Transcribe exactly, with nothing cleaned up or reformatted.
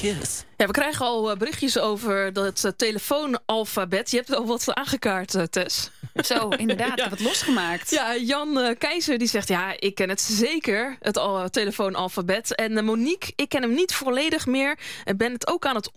Cheers. Ja, we krijgen al uh, berichtjes over dat uh, telefoonalfabet. Je hebt al wat aangekaart, uh, Tess. Zo, inderdaad. Ja. Wat losgemaakt. Ja, Jan uh, Keizer die zegt, ja, ik ken het zeker, het al, uh, telefoonalfabet. En uh, Monique, ik ken hem niet volledig meer. En ben het ook aan het